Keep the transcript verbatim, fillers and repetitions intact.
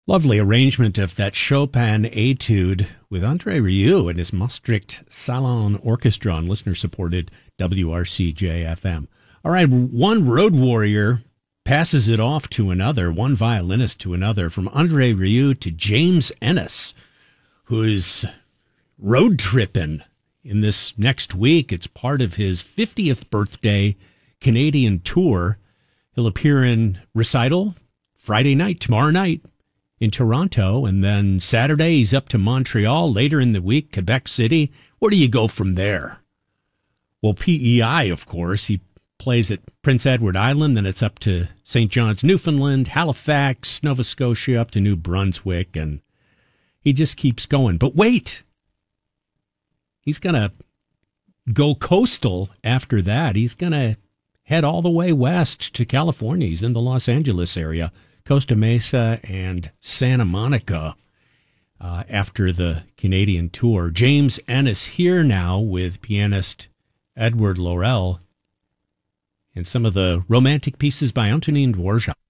Lovely arrangement of that Chopin etude with Andre Rieu and his Maastricht Salon Orchestra on listener-supported W R C J F M. All right, one road warrior passes it off to another, one violinist to another, from Andre Rieu to James Ennis, who's road tripping in this next week. It's part of his fiftieth birthday Canadian tour. He'll appear in recital Friday night, tomorrow night, in Toronto, and then Saturday he's up to Montreal. Later in the week, Quebec City. Where do you go from there? Well, P E I, of course. He plays at Prince Edward Island, then it's up to Saint John's, Newfoundland, Halifax, Nova Scotia, up to New Brunswick, and he just keeps going. But wait! He's going to go coastal after that. He's going to head all the way west to California. He's in the Los Angeles area, Costa Mesa and Santa Monica, uh, after the Canadian tour. James Ennis here now with pianist Edward Laurel and some of the romantic pieces by Antonin Dvorak.